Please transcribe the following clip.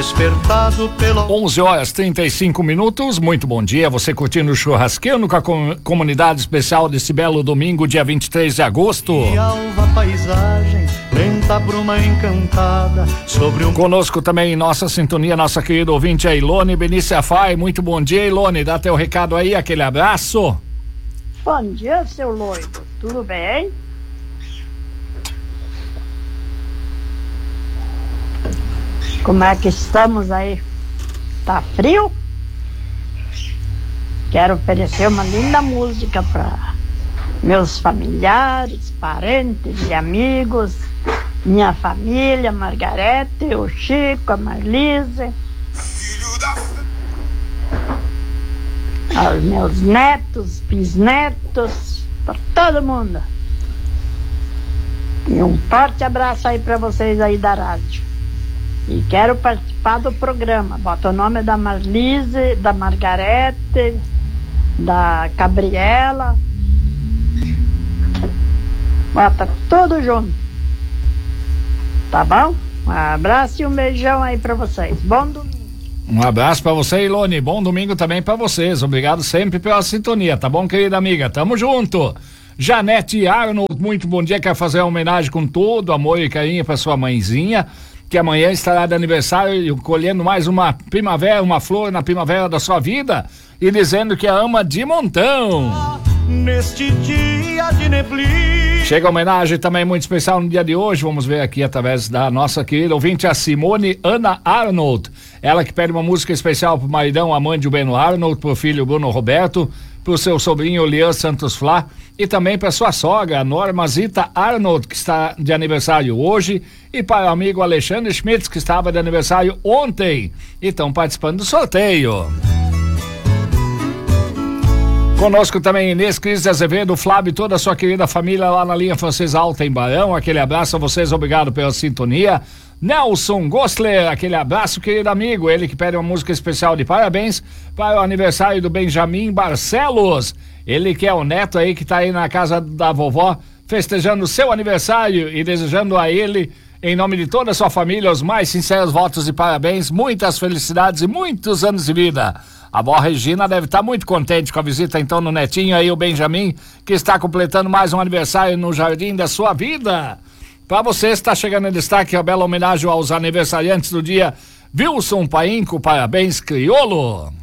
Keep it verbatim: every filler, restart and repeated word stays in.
despertado pelo... onze horas e trinta e cinco minutos, muito bom dia, você curtindo o churrasqueiro com a com, comunidade especial desse belo domingo, dia vinte e três de agosto. E alva paisagem, lenta bruma encantada, sobre um... Conosco também em nossa sintonia, nossa querida ouvinte, a Ilone Benícia Fai, muito bom dia, Ilone, dá teu recado aí, aquele abraço. Bom dia, seu loiro, tudo bem? Como é que estamos aí? Tá frio? Quero oferecer uma linda música para meus familiares, parentes e amigos, minha família, Margarete, o Chico, a Marlise, aos meus netos, bisnetos, para todo mundo. E um forte abraço aí para vocês aí da rádio. E quero participar do programa. Bota o nome da Marlise, da Margarete, da Gabriela. Bota tudo junto. Tá bom? Um abraço e um beijão aí pra vocês. Bom domingo. Um abraço pra você, Ilone. Bom domingo também pra vocês. Obrigado sempre pela sintonia, tá bom, querida amiga? Tamo junto. Janete Arnold, muito bom dia. Quer fazer uma homenagem com todo amor e carinho pra sua mãezinha, que amanhã estará de aniversário, colhendo mais uma primavera, uma flor na primavera da sua vida, e dizendo que a ama de montão. Neste dia de neblina. Chega a homenagem também muito especial no dia de hoje, vamos ver aqui através da nossa querida ouvinte, a Simone Ana Arnold, ela que pede uma música especial pro maridão Amândio Beno Arnold, pro filho Bruno Roberto, pro seu sobrinho Lian Santos Flá, e também para sua sogra, Norma Zita Arnold, que está de aniversário hoje, e para o amigo Alexandre Schmitz, que estava de aniversário ontem, e estão participando do sorteio. Conosco também Inês Cris de Azevedo, Flávio e toda a sua querida família lá na linha Francesa Alta em Barão, aquele abraço a vocês, obrigado pela sintonia. Nelson Gosler, aquele abraço, querido amigo, ele que pede uma música especial de parabéns para o aniversário do Benjamin Barcelos, ele que é o neto aí que tá aí na casa da vovó, festejando o seu aniversário e desejando a ele, em nome de toda a sua família, os mais sinceros votos de parabéns, muitas felicidades e muitos anos de vida. A avó Regina deve estar muito contente com a visita então no netinho aí, o Benjamin, que está completando mais um aniversário no jardim da sua vida. Para você, está chegando em destaque a bela homenagem aos aniversariantes do dia, Wilson Painco, parabéns, crioulo.